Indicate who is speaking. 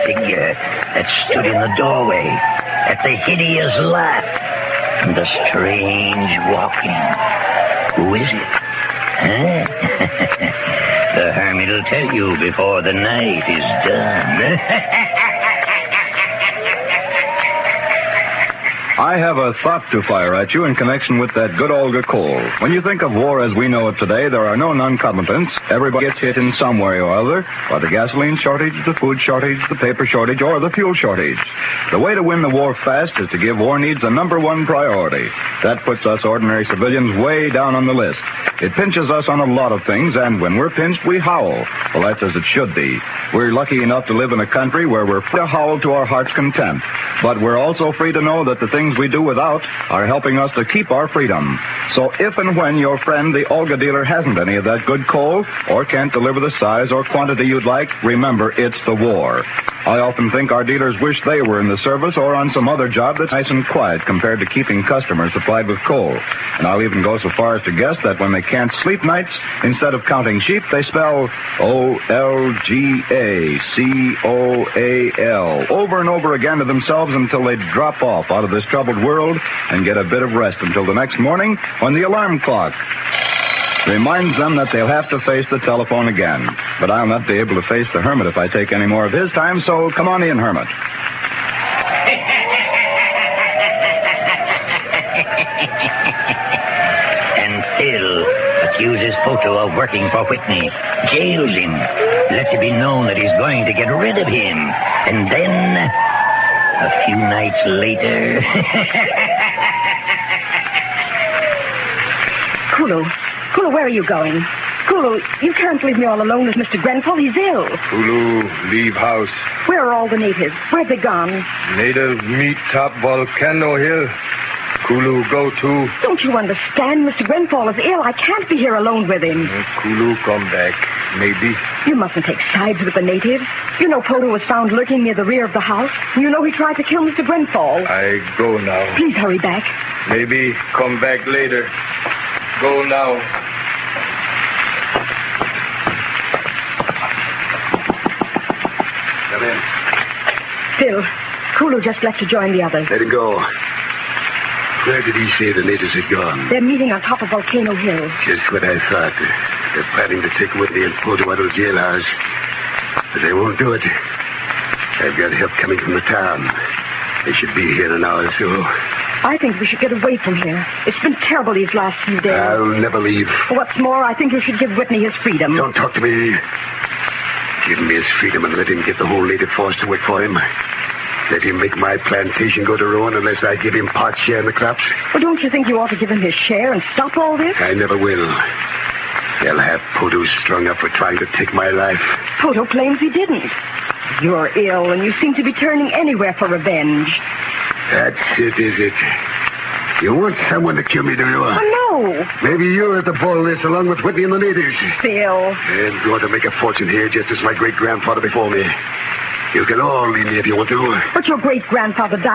Speaker 1: figure that stood in the doorway, at the hideous laugh, and the strange walking. Who is it? Huh? The hermit will tell you before the night is done.
Speaker 2: I have a thought to fire at you in connection with that good Olga coal. When you think of war as we know it today, there are no non-combatants. Everybody gets hit in some way or other, by the gasoline shortage, the food shortage, the paper shortage, or the fuel shortage. The way to win the war fast is to give war needs a number one priority. That puts us ordinary civilians way down on the list. It pinches us on a lot of things, and when we're pinched, we howl. Well, that's as it should be. We're lucky enough to live in a country where we're free to howl to our heart's content. But we're also free to know that the things we do without are helping us to keep our freedom. So if and when your friend, the Olga dealer, hasn't any of that good coal or can't deliver the size or quantity you'd like, remember, it's the war. I often think our dealers wish they were in the service or on some other job that's nice and quiet compared to keeping customers supplied with coal. And I'll even go so far as to guess that when they can't sleep nights, instead of counting sheep, they spell OLGACOAL over and over again to themselves until they drop off out of this troubled world and get a bit of rest until the next morning when the alarm clock reminds them that they'll have to face the telephone again. But I'll not be able to face the hermit if I take any more of his time, so come on in, hermit.
Speaker 1: And Phil accuses Photo of working for Whitney, jails him, lets it be known that he's going to get rid of him, and then, a few nights later...
Speaker 3: Kulu, where are you going? Kulu, you can't leave me all alone with Mr. Grenfell. He's ill.
Speaker 4: Kulu, leave house.
Speaker 3: Where are all the natives? Where've they gone?
Speaker 4: Native meet top volcano hill. Kulu, go to...
Speaker 3: Don't you understand? Mr. Grenfell is ill. I can't be here alone with him.
Speaker 4: Kulu, come back. Maybe.
Speaker 3: You mustn't take sides with the natives. You know Poto was found lurking near the rear of the house. You know he tried to kill Mr. Grenfell.
Speaker 4: I go now.
Speaker 3: Please hurry back.
Speaker 4: Maybe come back later. Go now.
Speaker 5: Come in.
Speaker 3: Phil, Kulu just left to join the others.
Speaker 5: Let him go. Where did he say the natives had gone?
Speaker 3: They're meeting on top of Volcano Hill.
Speaker 5: Just what I thought. They're planning to take Whitney and Poto out of the jailhouse. But they won't do it. I've got help coming from the town. They should be here in an hour or so.
Speaker 3: I think we should get away from here. It's been terrible these last few days.
Speaker 5: I'll never leave.
Speaker 3: What's more, I think you should give Whitney his freedom.
Speaker 5: Don't talk to me. Give him his freedom and let him get the whole native force to work for him. Let him make my plantation go to ruin unless I give him part share in the crops.
Speaker 3: Well, don't you think you ought to give him his share and stop all this?
Speaker 5: I never will. They'll have Poto strung up for trying to take my life.
Speaker 3: Poto claims he didn't. You're ill, and you seem to be turning anywhere for revenge.
Speaker 5: That's it, is it? You want someone to kill me, do you?
Speaker 3: Oh, no.
Speaker 5: Maybe you're at the ball list along with Whitney and the natives.
Speaker 3: Phil.
Speaker 5: I'm going to make a fortune here just as my great-grandfather before me. You can all leave me if you want to.
Speaker 3: But your great-grandfather died